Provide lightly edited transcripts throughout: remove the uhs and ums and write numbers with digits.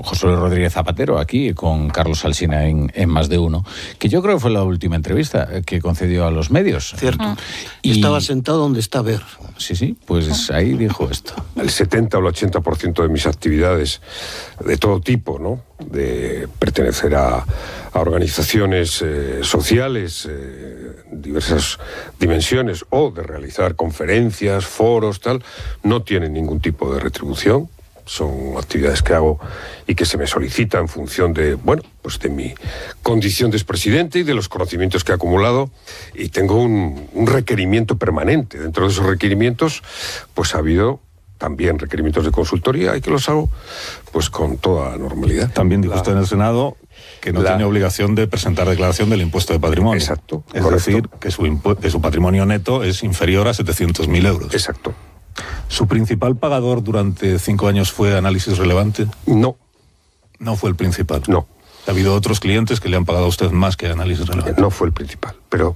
José Luis Rodríguez Zapatero, aquí con Carlos Alsina en Más de Uno, que yo creo que fue la última entrevista que concedió a los medios. Cierto. Y estaba sentado donde está Ver. Sí, pues ahí dijo esto. El 70 o el 80% de mis actividades de todo tipo, ¿no? De pertenecer a organizaciones sociales, diversas dimensiones, o de realizar conferencias, foros, tal, no tienen ningún tipo de retribución. Son actividades que hago y que se me solicita en función de, bueno, pues de mi condición de expresidente y de los conocimientos que he acumulado, y tengo un requerimiento permanente. Dentro de esos requerimientos, pues ha habido también requerimientos de consultoría, y que los hago pues con toda normalidad. También dijo usted en el Senado que no tiene obligación de presentar declaración del impuesto de patrimonio. Exacto. Es decir, que su patrimonio neto es inferior a 700.000 euros. Exacto. ¿Su principal pagador durante 5 años fue Análisis Relevante? No. ¿No fue el principal? No. ¿Ha habido otros clientes que le han pagado a usted más que Análisis Relevante? No fue el principal, pero,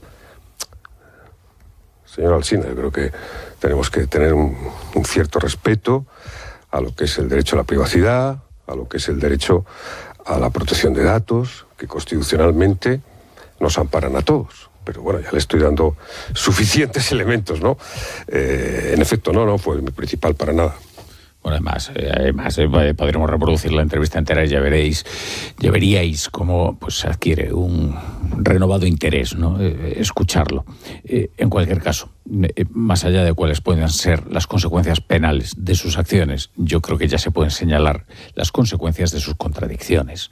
señor Alsina, yo creo que tenemos que tener un cierto respeto a lo que es el derecho a la privacidad, a lo que es el derecho a la protección de datos, que constitucionalmente nos amparan a todos. Pero bueno, ya le estoy dando suficientes elementos, ¿no? En efecto, no fue mi principal para nada. Bueno, además podremos reproducir la entrevista entera y ya veríais cómo pues adquiere un renovado interés, ¿no? Escucharlo. En cualquier caso, más allá de cuáles pueden ser las consecuencias penales de sus acciones, yo creo que ya se pueden señalar las consecuencias de sus contradicciones.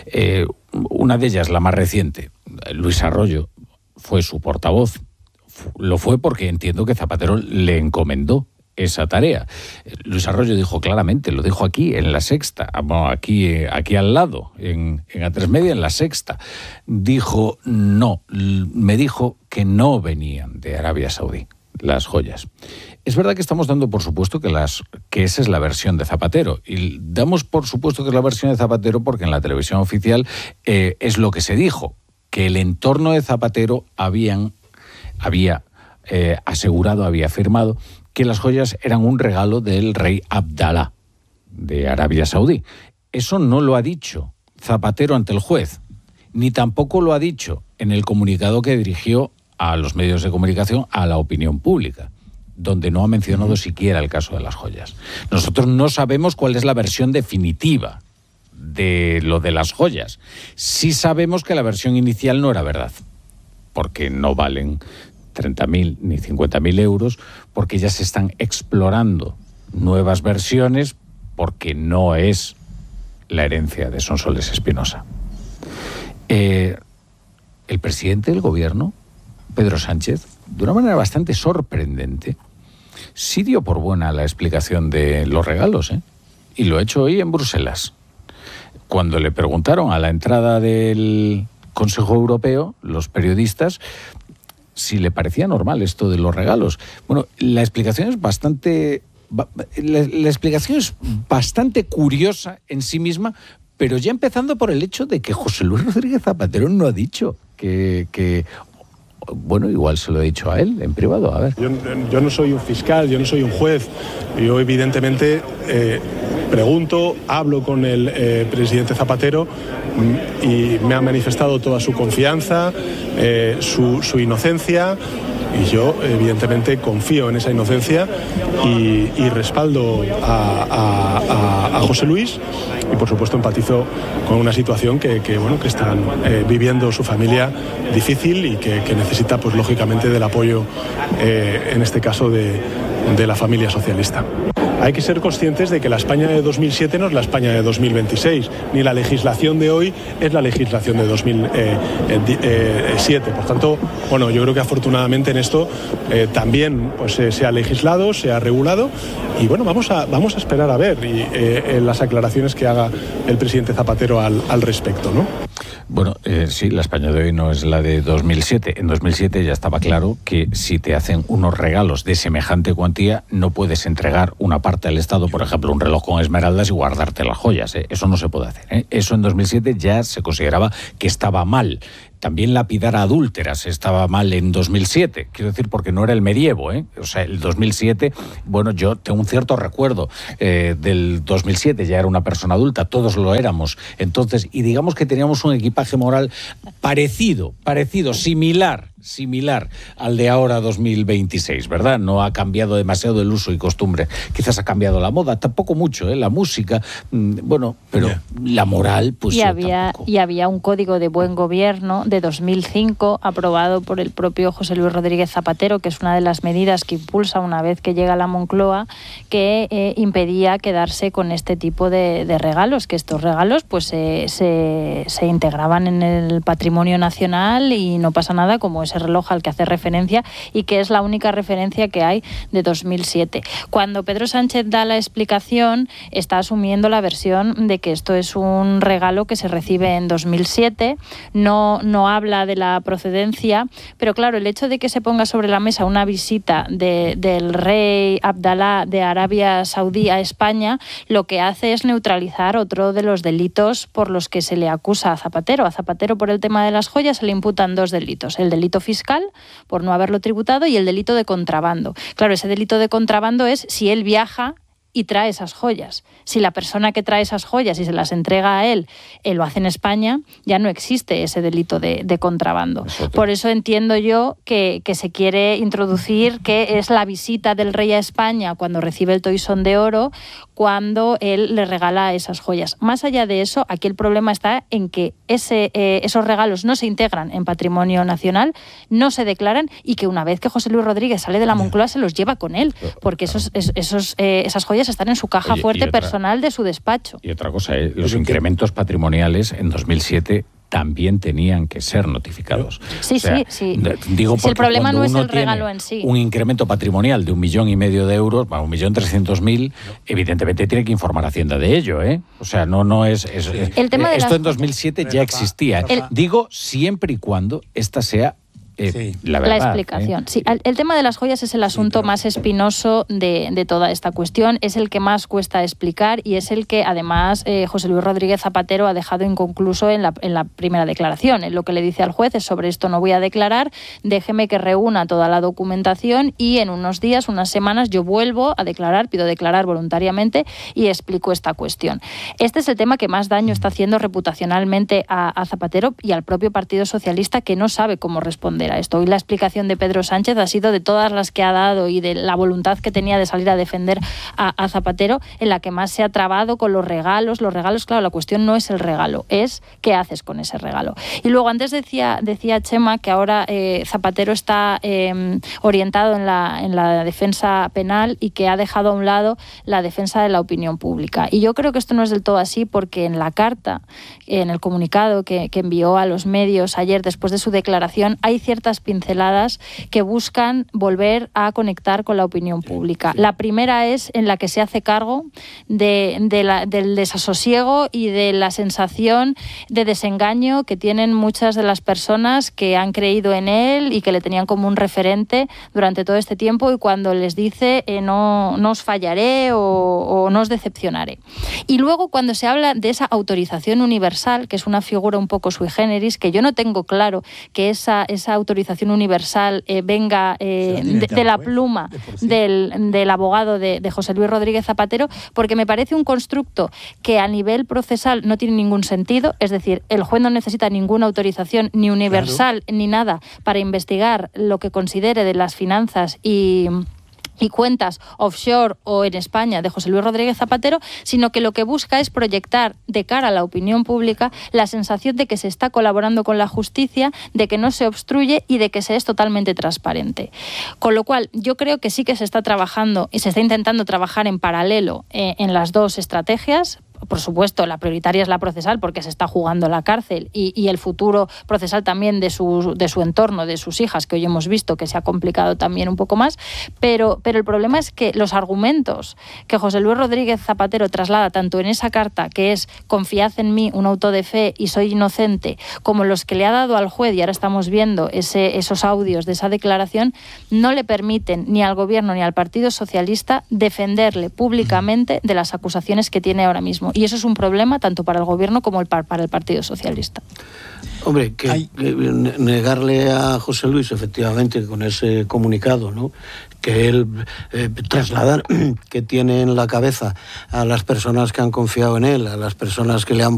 Una de ellas, la más reciente, Luis Arroyo, fue su portavoz. Lo fue porque entiendo que Zapatero le encomendó esa tarea. Luis Arroyo dijo claramente, lo dijo aquí en La Sexta, aquí al lado, en A3 Media, en La Sexta. Dijo me dijo que no venían de Arabia Saudí las joyas. Es verdad que estamos dando por supuesto que esa es la versión de Zapatero, y damos por supuesto que es la versión de Zapatero porque en la televisión oficial es lo que se dijo, que el entorno de Zapatero había asegurado, había afirmado que las joyas eran un regalo del rey Abdalá de Arabia Saudí. Eso no lo ha dicho Zapatero ante el juez, ni tampoco lo ha dicho en el comunicado que dirigió a los medios de comunicación, a la opinión pública, donde no ha mencionado siquiera el caso de las joyas. Nosotros no sabemos cuál es la versión definitiva de lo de las joyas. Sí sabemos que la versión inicial no era verdad, porque no valen 30.000 ni 50.000 euros, porque ya se están explorando nuevas versiones, porque no es la herencia de Sonsoles Espinosa. El presidente del gobierno, Pedro Sánchez, de una manera bastante sorprendente, sí dio por buena la explicación de los regalos, y lo ha hecho hoy en Bruselas. Cuando le preguntaron a la entrada del Consejo Europeo, los periodistas, si le parecía normal esto de los regalos. Bueno, la explicación es bastante curiosa en sí misma, pero ya empezando por el hecho de que José Luis Rodríguez Zapatero no ha dicho que bueno, igual se lo he dicho a él en privado, a ver. Yo no soy un fiscal, yo no soy un juez. Yo evidentemente pregunto, hablo con el presidente Zapatero y me ha manifestado toda su confianza, su inocencia, y yo evidentemente confío en esa inocencia y respaldo a José Luis, y por supuesto empatizo con una situación que están viviendo su familia difícil y que necesita pues lógicamente del apoyo en este caso de la familia socialista. Hay que ser conscientes de que la España de 2007 no es la España de 2026, ni la legislación de hoy es la legislación de 2007. Por tanto, bueno, yo creo que afortunadamente en esto también pues, se ha legislado, se ha regulado, y bueno, vamos a esperar a ver las aclaraciones que haga el presidente Zapatero al respecto, ¿no? Bueno, sí, la España de hoy no es la de 2007. En 2007 ya estaba claro que si te hacen unos regalos de semejante cuantía, no puedes entregar una parte al Estado, por ejemplo, un reloj con esmeraldas y guardarte las joyas. Eso no se puede hacer. Eso en 2007 ya se consideraba que estaba mal. también lapidar a adúlteras estaba mal en 2007, quiero decir, porque no era el medievo, ¿eh? O sea, el 2007, bueno, yo tengo un cierto recuerdo del 2007, ya era una persona adulta, todos lo éramos, entonces, y digamos que teníamos un equipaje moral parecido, similar al de ahora 2026, ¿verdad? No ha cambiado demasiado el uso y costumbre. Quizás ha cambiado la moda, tampoco mucho, la música, bueno, pero la moral, pues tampoco. Y había un código de buen gobierno de 2005 aprobado por el propio José Luis Rodríguez Zapatero, que es una de las medidas que impulsa una vez que llega a la Moncloa, que impedía quedarse con este tipo de regalos, que estos regalos pues se integraban en el patrimonio nacional y no pasa nada, como ese reloj al que hace referencia y que es la única referencia que hay de 2007. Cuando Pedro Sánchez da la explicación, está asumiendo la versión de que esto es un regalo que se recibe en 2007, no habla de la procedencia, pero claro, el hecho de que se ponga sobre la mesa una visita del rey Abdalá de Arabia Saudí a España, lo que hace es neutralizar otro de los delitos por los que se le acusa a Zapatero. A Zapatero, por el tema de las joyas, se le imputan dos delitos: el delito fiscal, por no haberlo tributado, y el delito de contrabando. Claro, ese delito de contrabando es si él viaja y trae esas joyas. Si la persona que trae esas joyas y se las entrega a él lo hace en España, ya no existe ese delito de contrabando. Por eso entiendo yo que se quiere introducir que es la visita del rey a España cuando recibe el toisón de oro, cuando él le regala esas joyas. Más allá de eso, aquí el problema está en que esos regalos no se integran en patrimonio nacional, no se declaran, y que una vez que José Luis Rodríguez sale de la Moncloa se los lleva con él, porque esas joyas están en su caja fuerte personal de su despacho. Y otra cosa, los incrementos patrimoniales en 2007 también tenían que ser notificados. Sí, sí. Digo, si el problema no es el regalo en sí. Un incremento patrimonial de 1,5 millones de euros, 1.300.000, evidentemente tiene que informar Hacienda de ello, ¿eh? O sea, no es el tema de esto en 2007 ya existía. Digo, siempre y cuando esta sea la verdad, explicación. Sí, el tema de las joyas es el asunto más espinoso de toda esta cuestión, es el que más cuesta explicar y es el que además José Luis Rodríguez Zapatero ha dejado inconcluso en la primera declaración. Lo que le dice al juez es: sobre esto no voy a declarar, déjeme que reúna toda la documentación y en unos días, unas semanas, yo vuelvo a declarar, pido declarar voluntariamente y explico esta cuestión. Este es el tema que más daño está haciendo reputacionalmente a Zapatero y al propio Partido Socialista, que no sabe cómo responder a esto. Hoy la explicación de Pedro Sánchez ha sido, de todas las que ha dado y de la voluntad que tenía de salir a defender a Zapatero, en la que más se ha trabado con los regalos. Los regalos, claro, la cuestión no es el regalo, es qué haces con ese regalo. Y luego antes decía Chema que ahora Zapatero está orientado en la defensa penal y que ha dejado a un lado la defensa de la opinión pública. Y yo creo que esto no es del todo así, porque en la carta, en el comunicado que envió a los medios ayer después de su declaración, hay ciertas pinceladas que buscan volver a conectar con la opinión pública. La primera es en la que se hace cargo del desasosiego y de la sensación de desengaño que tienen muchas de las personas que han creído en él y que le tenían como un referente durante todo este tiempo, y cuando les dice no os fallaré o no os decepcionaré. Y luego cuando se habla de esa autorización universal, que es una figura un poco sui generis, que yo no tengo claro que esa autorización universal venga de la pluma del abogado de José Luis Rodríguez Zapatero, porque me parece un constructo que a nivel procesal no tiene ningún sentido. Es decir, el juez no necesita ninguna autorización ni universal ni nada para investigar lo que considere de las finanzas y cuentas offshore o en España de José Luis Rodríguez Zapatero, sino que lo que busca es proyectar de cara a la opinión pública la sensación de que se está colaborando con la justicia, de que no se obstruye y de que se es totalmente transparente. Con lo cual, yo creo que sí que se está trabajando y se está intentando trabajar en paralelo en las dos estrategias. Por supuesto, la prioritaria es la procesal, porque se está jugando la cárcel y el futuro procesal también de su entorno, de sus hijas, que hoy hemos visto que se ha complicado también un poco más, pero el problema es que los argumentos que José Luis Rodríguez Zapatero traslada tanto en esa carta, que es confiad en mí, un auto de fe y soy inocente, como los que le ha dado al juez, y ahora estamos viendo esos audios de esa declaración, no le permiten ni al Gobierno ni al Partido Socialista defenderle públicamente de las acusaciones que tiene ahora mismo mismo. Y eso es un problema tanto para el Gobierno como para el Partido Socialista. Hombre, que negarle a José Luis, efectivamente, con ese comunicado, ¿no?, que él trasladar que tiene en la cabeza a las personas que han confiado en él, a las personas que le han